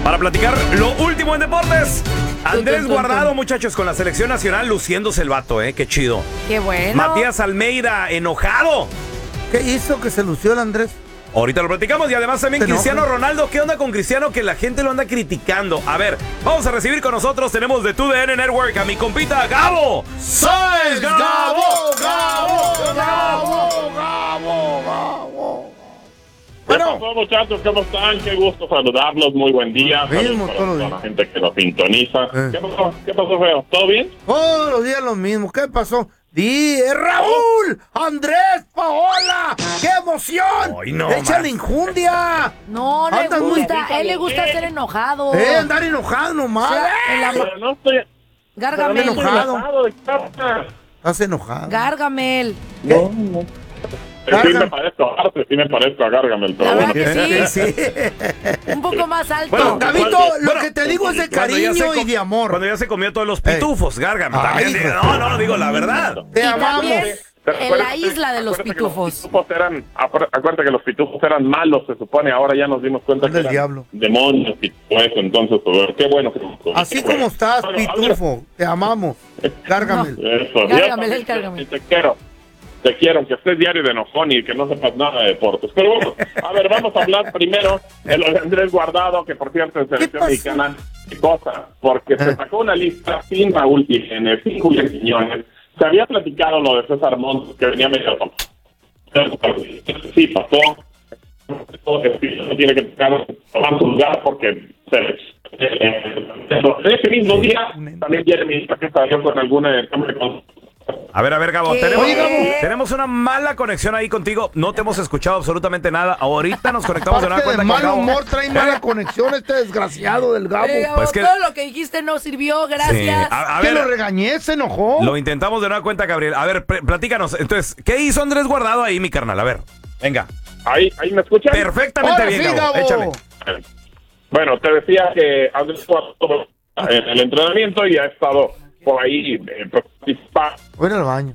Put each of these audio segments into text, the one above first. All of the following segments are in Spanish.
para platicar lo último en deportes. Andrés Guardado, muchachos, con la selección nacional luciéndose el vato, qué chido. Qué bueno. Matías Almeida, enojado. ¿Qué hizo que se lució el Andrés? Ahorita lo platicamos y además también Cristiano Ronaldo. ¿Qué onda con Cristiano que la gente lo anda criticando? A ver, vamos a recibir con nosotros, tenemos de TUDN Network a mi compita Gabo Sáenz. ¡Gabo! ¿Qué pasó, muchachos? ¿Cómo están? Qué gusto saludarlos. Muy buen día. Saludos para toda la gente que nos sintoniza. ¿Qué pasó, feo? ¿Todo bien? Todos los días lo mismo. ¿Qué pasó? Raúl, Andrés, Paola, ¡qué emoción! Ay, no, ¡échale injundia! No le gusta, a él le gusta ser enojado. Andar enojado nomás. Pero no estoy... Gárgamel. Pero no estoy enojado. Estás enojado. Gárgamel. No. Sí me parezco a Gárgamel, pero La bueno. verdad que sí. Sí. Un poco más alto. Bueno, Gabito, lo que te digo es de cariño y de amor. Cuando ya se comió todos los pitufos, Gárgamel. También. No, digo la verdad. Te y amamos. también en la isla de los pitufos. Acuérdate que los pitufos eran malos, se supone. Ahora ya nos dimos cuenta que eran diablo. Demonios y todo eso. Entonces, pues, qué bueno que... Así como estás, pitufo, te amamos. Gárgamel. Eso, Gárgamel, Gárgamel. Te quiero, aunque estés diario de enojón y que no sepas nada de deportes. Pero bueno, a ver, vamos a hablar primero de lo de Andrés Guardado, que por cierto en selección mexicana, qué cosa, porque se sacó una lista sin Raúl Jiménez, sin Julián Quiñones. Se había platicado lo de César Montes, que venía medio... Sí, pasó. No tiene que tocar a su lugar porque ese mismo día también Jeremy que salió con alguna... A ver, Gabo, tenemos una mala conexión ahí contigo. No te hemos escuchado absolutamente nada. Ahorita nos conectamos de nueva cuenta con Gabo. mal humor trae mala conexión este desgraciado del Gabo. Gabo, Pues que... todo lo que dijiste no sirvió, gracias. Sí. A que ver, lo regañé, se enojó. Lo intentamos de nueva cuenta, Gabriel. A ver, platícanos. Entonces, ¿qué hizo Andrés Guardado ahí, mi carnal? A ver, venga. Ahí me escuchan. Perfectamente bien, sí, Gabo. Échale. Bueno, te decía que Andrés Guardado en el entrenamiento y ha estado por ahí participando. Voy al baño.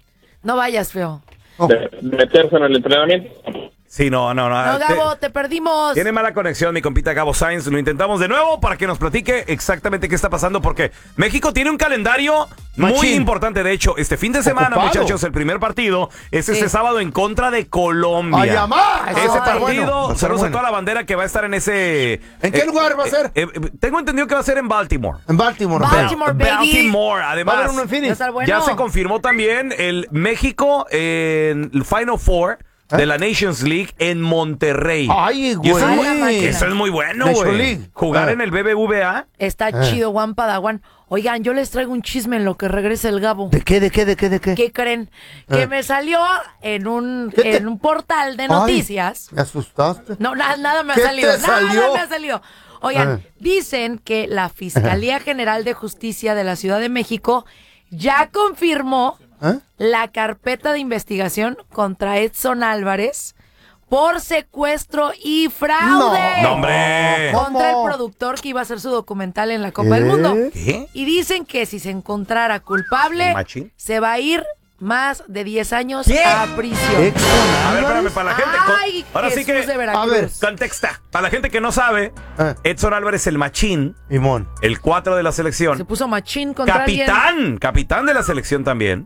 No vayas, feo. De meterse en el entrenamiento. Sí, no. No, Gabo, te perdimos. Tiene mala conexión mi compita Gabo Sáenz. Lo intentamos de nuevo para que nos platique exactamente qué está pasando, porque México tiene un calendario muy importante. De hecho, este fin de semana, muchachos, el primer partido es este sábado en contra de Colombia. Ese partido, saludos a toda la bandera que va a estar en ese... ¿En qué lugar va a ser? Tengo entendido que va a ser en Baltimore. En Baltimore. Baltimore, baby. Baltimore. Además, va a haber uno en Phoenix. Ya se confirmó también el México en el Final Four de la Nations League en Monterrey. Ay, güey. Eso es muy bueno, güey. Jugar en el BBVA. Está chido, Juan Padawan. Oigan, yo les traigo un chisme en lo que regrese el Gabo. ¿De qué? ¿Qué creen? Que me salió en un portal de noticias. ¿Me asustaste? No, nada me ha ¿Qué salido. te salió? Nada me ha salido. Oigan, dicen que la Fiscalía General de Justicia de la Ciudad de México ya confirmó la carpeta de investigación contra Edson Álvarez por secuestro y fraude. ¡No, hombre! Contra el productor que iba a hacer su documental en la Copa del Mundo. ¿Qué? Y dicen que si se encontrara culpable, se va a ir más de 10 años a prisión. A ver, espérame, para la gente. Ay, ahora sí que. A ver, contexta. Para la gente que no sabe, Edson Álvarez, el machín, el 4 de la selección. Se puso machín contra alguien. Capitán de la selección también.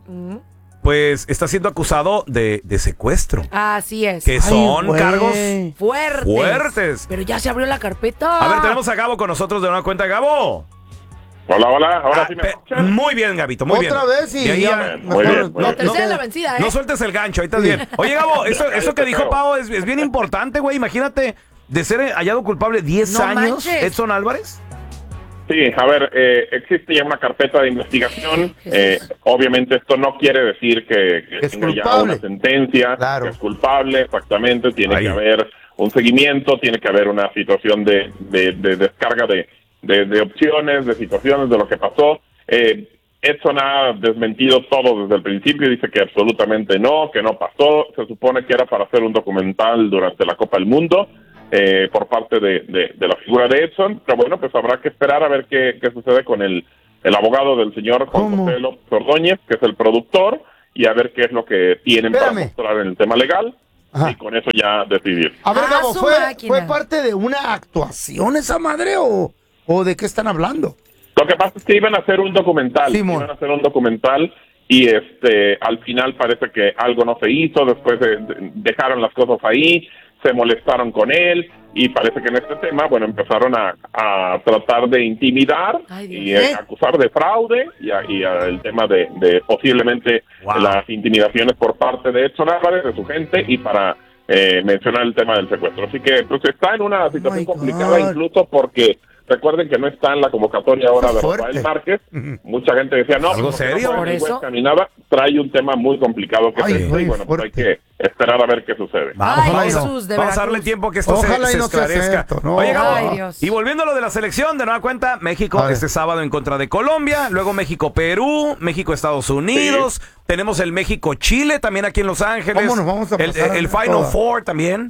Pues está siendo acusado de secuestro. Así es. Que son cargos fuertes. Pero ya se abrió la carpeta. A ver, tenemos a Gabo con nosotros de una cuenta. Gabo. Hola, ahora sí me escuchan. Muy bien, Gabito, muy bien. Otra vez y muy bien. La tercera es la vencida, No sueltes el gancho, ahí estás bien. Oye, Gabo, eso que dijo Pau es bien importante, güey. Imagínate de ser hallado culpable 10 años, manches. Edson Álvarez. Sí, a ver, existe ya una carpeta de investigación. Obviamente esto no quiere decir que tenga ya una sentencia, que es culpable, exactamente. Tiene que haber un seguimiento, tiene que haber una situación de descarga de opciones, de situaciones, de lo que pasó. Edson ha desmentido todo desde el principio, dice que absolutamente no, que no pasó. Se supone que era para hacer un documental durante la Copa del Mundo. Por parte de la figura de Edson, pero bueno, pues habrá que esperar a ver qué sucede con el abogado del señor Juan José López Ordóñez, que es el productor, y a ver qué es lo que tienen para mostrar en el tema legal. y con eso ya decidir. A ver, Gabo, ¿fue parte de una actuación esa madre o de qué están hablando? Lo que pasa es que iban a hacer un documental. Y al final parece que algo no se hizo, después dejaron las cosas ahí, se molestaron con él y parece que en este tema, bueno, empezaron a tratar de intimidar y acusar de fraude y el tema de posiblemente las intimidaciones por parte de Edson Álvarez, de su gente, y para mencionar el tema del secuestro. Así que pues está en una situación complicada, incluso porque recuerden que no está en la convocatoria ahora de Rafael Márquez. Mucha gente decía, no, ¿algo serio? ¿Por eso? Trae un tema muy complicado que y bueno, pues hay que esperar a ver qué sucede. Vamos a darle tiempo a que esto se esclarezca. Oye, Gabo, y volviendo a lo de la selección, de nueva cuenta, México este sábado en contra de Colombia, luego México-Perú, México-Estados Unidos, tenemos el México-Chile también aquí en Los Ángeles. ¿Cómo nos vamos a pasar el Final Four también.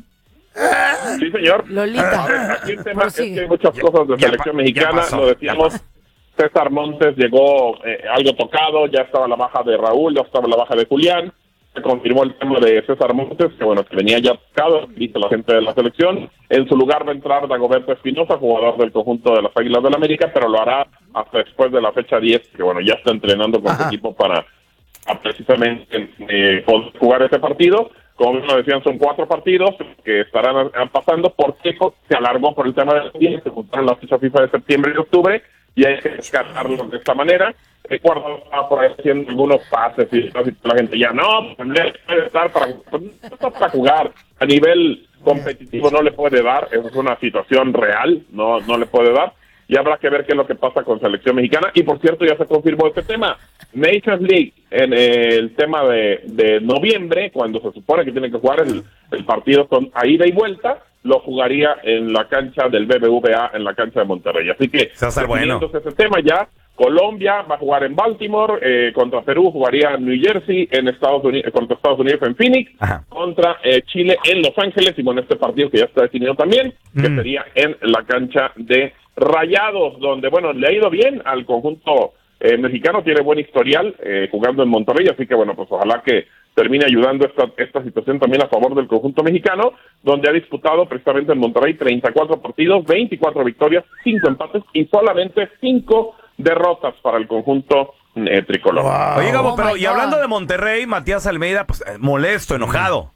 Sí, señor. Lolita. Aquí el tema es que hay muchas cosas de selección mexicana, lo decíamos. César Montes llegó algo tocado, ya estaba la baja de Raúl, ya estaba la baja de Julián. Se confirmó el tema de César Montes, que bueno, que venía ya tocado, dice la gente de la selección. En su lugar va a entrar Dagoberto Espinosa, jugador del conjunto de las Águilas del América, pero lo hará hasta después de la fecha 10, que bueno, ya está entrenando con su equipo para precisamente poder jugar ese partido. Como nos decían, son 4 partidos que estarán pasando porque se alargó por el tema del tiempo, se juntaron las fechas FIFA de septiembre y octubre, y hay que descartarlo de esta manera. Recuerdo estaba por ahí haciendo algunos pases y la gente ya, no, pues puede estar para jugar. A nivel competitivo no le puede dar, eso es una situación real, no le puede dar. Y habrá que ver qué es lo que pasa con selección mexicana. Y por cierto, ya se confirmó este tema. Nations League, en el tema de noviembre, cuando se supone que tiene que jugar el partido con a ida y vuelta, lo jugaría en la cancha del BBVA, en la cancha de Monterrey. Así que, entonces ese tema ya, Colombia va a jugar en Baltimore, contra Perú jugaría en New Jersey, en Estados Unidos, contra Estados Unidos en Phoenix, contra Chile en Los Ángeles, y con este partido que ya está definido también, que sería en la cancha de Rayados, donde, bueno, le ha ido bien al conjunto mexicano, tiene buen historial jugando en Monterrey, así que, bueno, pues ojalá que termine ayudando esta situación también a favor del conjunto mexicano, donde ha disputado precisamente en Monterrey 34 partidos, 24 victorias, 5 empates y solamente 5 derrotas para el conjunto tricolor. Oye, Gabo, pero y hablando de Monterrey, Matías Almeida, pues molesto, enojado.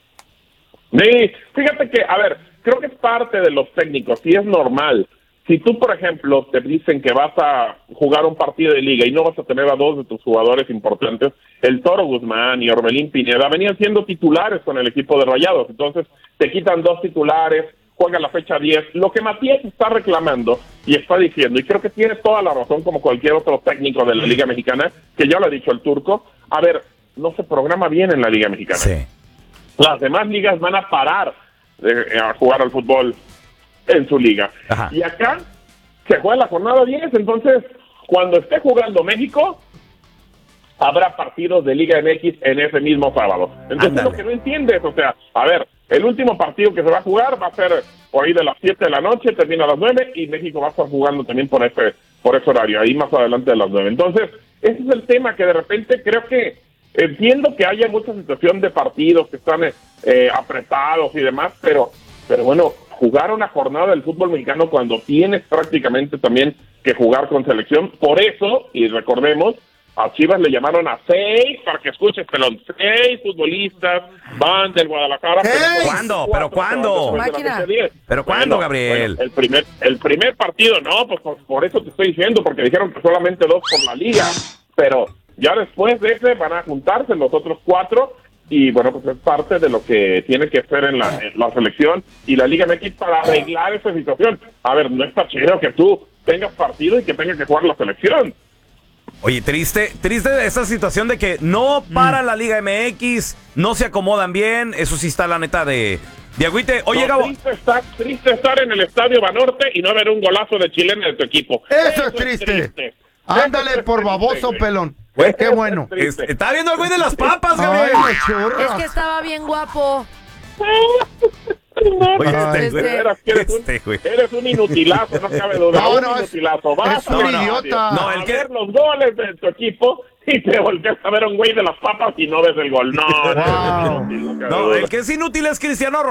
Sí, fíjate que, a ver, creo que es parte de los técnicos, y es normal. Si tú, por ejemplo, te dicen que vas a jugar un partido de liga y no vas a tener a 2 de tus jugadores importantes, el Toro Guzmán y Orbelín Pineda venían siendo titulares con el equipo de Rayados, entonces te quitan 2 titulares, juega la fecha 10, lo que Matías está reclamando y está diciendo, y creo que tiene toda la razón como cualquier otro técnico de la Liga Mexicana, que ya lo ha dicho el Turco, a ver, no se programa bien en la Liga Mexicana. Sí. Las demás ligas van a parar a jugar al fútbol en su liga. Ajá. Y acá se juega la jornada 10, entonces cuando esté jugando México habrá partidos de Liga MX en ese mismo sábado. Entonces lo que no entiendes, o sea, a ver, el último partido que se va a jugar va a ser por ahí de las 7 de la noche, termina a las 9 y México va a estar jugando también por ese horario, ahí más adelante de las 9. Entonces, ese es el tema que de repente creo que entiendo que haya mucha situación de partidos que están apretados y demás, pero bueno, jugar una jornada del fútbol mexicano cuando tienes prácticamente también que jugar con selección. Por eso, y recordemos, a Chivas le llamaron a 6, para que escuches, pelón, 6 futbolistas van del Guadalajara. ¿Cuándo? ¿Pero cuándo? ¿Pero cuándo, Gabriel? Bueno, el primer partido, no, pues por eso te estoy diciendo, porque dijeron que solamente 2 por la liga, pero ya después de ese van a juntarse los otros 4, y bueno, pues es parte de lo que tiene que hacer en la selección y la Liga MX para arreglar esa situación. A ver, no está chido que tú tengas partido y que tengas que jugar la selección. Oye, triste esa situación de que no para la Liga MX, no se acomodan bien, eso sí está la neta de agüite. Oye, no, Gabo. Triste estar en el Estadio Banorte y no ver un golazo de chilena de tu equipo. Eso es triste. Ándale por baboso, pelón. Qué bueno. Está viendo el güey de las papas, Gabriel. Es que estaba bien guapo. Oye, eres un inutilazo, no cabe duda. No, inutilazo. Vas es un idiota. No, ver los goles de tu equipo y te volteas a ver a un güey de las papas y no ves el gol. No, no, el que es inútil es Cristiano